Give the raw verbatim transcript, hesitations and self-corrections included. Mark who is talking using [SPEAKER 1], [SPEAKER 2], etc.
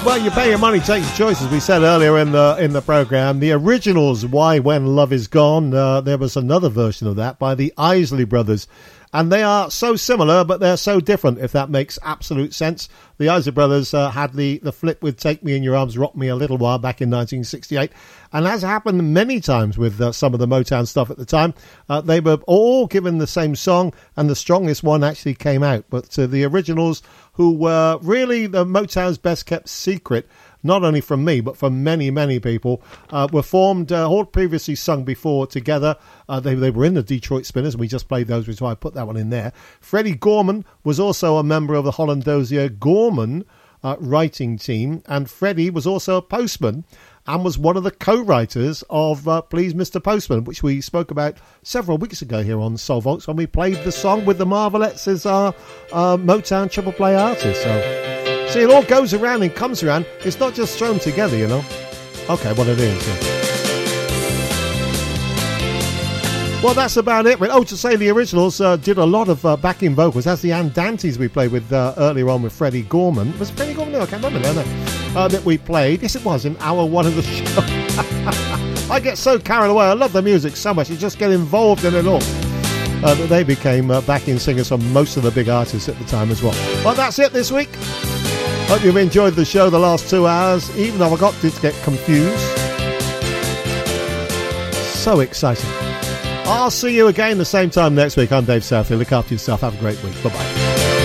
[SPEAKER 1] Well, you pay your money, take your choice, as we said earlier in the in the program. The originals, Why When Love Is Gone, uh, there was another version of that by the Isley Brothers. And they are so similar, but they're so different, if that makes absolute sense. The Isley Brothers uh, had the, the flip with Take Me in Your Arms, Rock Me a Little While back in nineteen sixty-eight. And as happened many times with uh, some of the Motown stuff at the time, uh, they were all given the same song, and the strongest one actually came out. But uh, the originals, who were really the Motown's best kept secret, not only from me, but from many, many people, uh, were formed, uh, all previously sung before together. Uh, they, they were in the Detroit Spinners, and we just played those, which is why I put that one in there. Freddie Gorman was also a member of the Holland Dozier Gorman uh, writing team, and Freddie was also a postman and was one of the co-writers of uh, Please Mister Postman, which we spoke about several weeks ago here on Soul Vaults when we played the song with the Marvelettes as our uh, Motown triple play artist. So, see, it all goes around and comes around. It's not just thrown together, you know. Okay, what it is. Yeah. Well, that's about it. Oh, to say the originals uh, did a lot of uh, backing vocals. That's the Andantes we played with uh, earlier on with Freddie Gorman. Was it Freddie Gorman? No, I can't remember now. No. Uh, that we played. Yes, it was in hour one of the show. I get so carried away. I love the music so much. You just get involved in it all. Uh, but they became uh, backing singers for most of the big artists at the time as well. Well, that's it this week. Hope you've enjoyed the show the last two hours, even though I got to get confused. So exciting. I'll see you again the same time next week. I'm Dave Southfield. Look after yourself. Have a great week. Bye-bye.